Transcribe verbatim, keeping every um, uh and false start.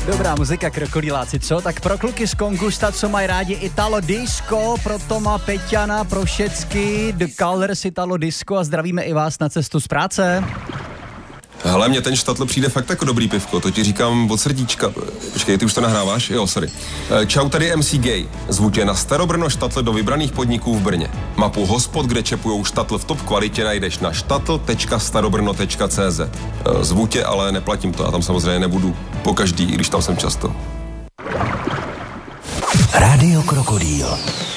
Dobrá muzika, krokodýláci, co? Tak pro kluky z Kongusta, co mají rádi Italo Disco, pro Toma, Peťana, pro všecky, The Colors Italo Disco a zdravíme i vás na cestu z práce. Hele, mně ten Štatl přijde fakt jako dobrý pivko, to ti říkám od srdíčka. Počkej, ty už to nahráváš? Jo, sorry. Čau, tady M C Gay. Zvu tě na Starobrno Štatl do vybraných podniků v Brně. Mapu hospod, kde čepujou Štatl v top kvalitě, najdeš na štatl tečka starobrno tečka cé zet. Zvu tě, ale neplatím to, já tam samozřejmě nebudu po každý, i když tam jsem často. Rádio Krokodýl.